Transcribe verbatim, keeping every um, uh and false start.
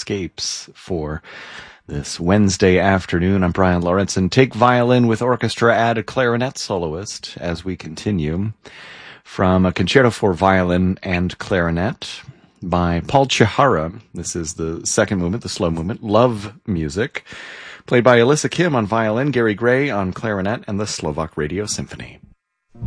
Escapes for this Wednesday afternoon. I'm Brian Lawrenson. Take violin with orchestra, add a clarinet soloist as we continue from a concerto for violin and clarinet by Paul Chihara. This is the second movement, the slow movement, Love Music, played by Alyssa Kim on violin, Gary Gray on clarinet, and the Slovak Radio Symphony.